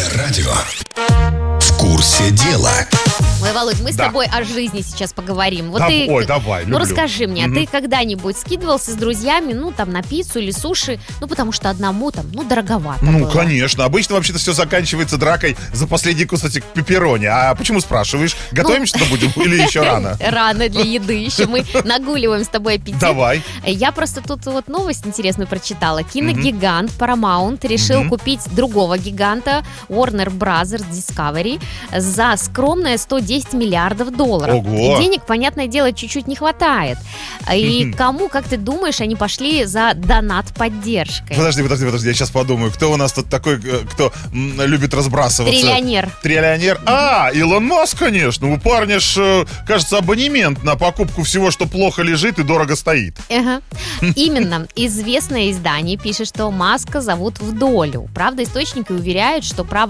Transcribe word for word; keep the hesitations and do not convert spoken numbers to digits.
радио. В курсе дела. Ой, Володь, мы с Да. тобой о жизни сейчас поговорим. Вот Да, ты, ой, давай, ну люблю. расскажи мне, Мгм. а ты когда-нибудь скидывался с друзьями, ну там на пиццу или суши, ну потому что одному там, ну дороговато Ну, было. конечно. Обычно вообще-то все заканчивается дракой за последний кусочек пепперони. А почему спрашиваешь? Готовим Ну, что-то будем или еще рано? Рано для еды, еще мы нагуливаем с тобой аппетит. Давай. Я просто тут вот новость интересную прочитала. Киногигант Paramount решил Мгм. купить другого гиганта Warner Brothers Discovery за скромные сто десять миллиардов долларов. Ого. И денег, понятное дело, чуть-чуть не хватает. И Мгм. кому, как ты думаешь, они пошли за донат поддержкой? Подожди, подожди, подожди, я сейчас подумаю, кто у нас тут такой, э, кто м, любит разбрасываться? Триллионер. Триллионер. А, Илон Маск, конечно. У парня ж, э, кажется, абонемент на покупку всего, что плохо лежит и дорого стоит. Ага. Именно. Известное издание пишет, что Маска зовут в долю. Правда, источники уверяют, что право